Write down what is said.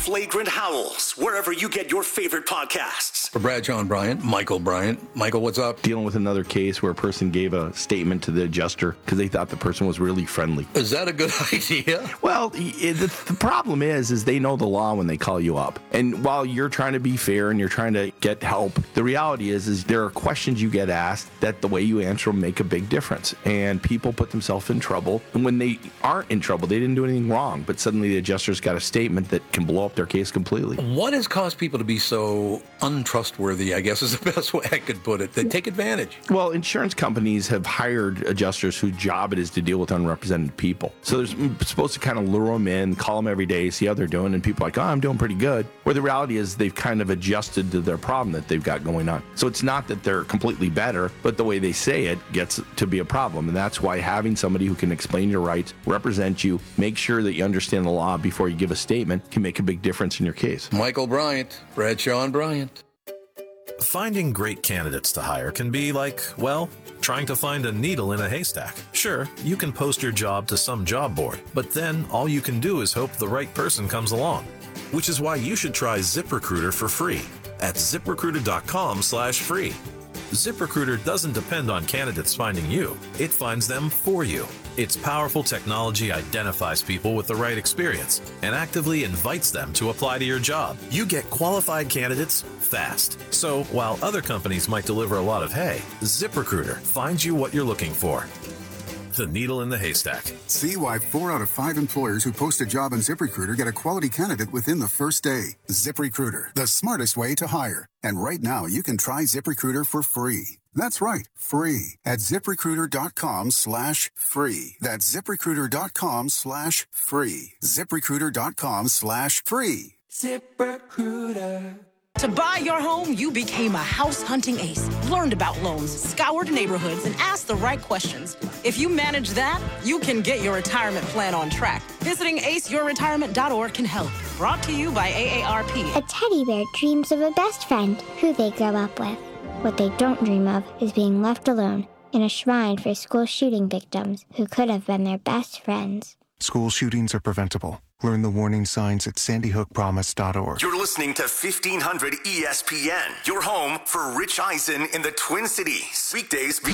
Flagrant Howls, wherever you get your favorite podcasts. For Brad, John Bryant, Michael Bryant. Michael, what's up? Dealing with another case where a person gave a statement to the adjuster because they thought the person was really friendly. Is that a good idea? Well, the problem is they know the law when they call you up. And while you're trying to be fair and you're trying to get help, the reality is there are questions you get asked that the way you answer them make a big difference. And people put themselves in trouble. And when they aren't in trouble, they didn't do anything wrong, but suddenly the adjuster's got a statement that can blow up their case completely. What has caused people to be so untrustworthy, I guess is the best way I could put it? They take advantage. Well, insurance companies have hired adjusters whose job it is to deal with unrepresented people. So they're supposed to kind of lure them in, call them every day, see how they're doing, and people are like, oh, I'm doing pretty good. Where the reality is they've kind of adjusted to their problem that they've got going on. So it's not that they're completely better, but the way they say it gets to be a problem. And that's why having somebody who can explain your rights, represent you, make sure that you understand the law before you give a statement can make a big difference in your case. Michael Bryant, Bradshaw and Bryant. Finding great candidates to hire can be like, well, trying to find a needle in a haystack. Sure, you can post your job to some job board, but then all you can do is hope the right person comes along. Which is why you should try ZipRecruiter for free at ZipRecruiter.com/free. ZipRecruiter doesn't depend on candidates finding you. It finds them for you. Its powerful technology identifies people with the right experience and actively invites them to apply to your job. You get qualified candidates fast. So while other companies might deliver a lot of hay, ZipRecruiter finds you what you're looking for. The needle in the haystack. See why 4 out of 5 employers who post a job on ZipRecruiter get a quality candidate within the first day. ZipRecruiter, the smartest way to hire. And right now, you can try ZipRecruiter for free. That's right, free at ZipRecruiter.com/free. That's ZipRecruiter.com/free. ZipRecruiter.com/free. ZipRecruiter. To buy your home, you became a house hunting ace, learned about loans, scoured neighborhoods, and asked the right questions. If you manage that, you can get your retirement plan on track. Visiting aceyourretirement.org can help. Brought to you by AARP. A teddy bear dreams of a best friend who they grow up with. What they don't dream of is being left alone in a shrine for school shooting victims who could have been their best friends. School shootings are preventable. Learn the warning signs at sandyhookpromise.org. You're listening to 1500 ESPN, your home for Rich Eisen in the Twin Cities. Weekdays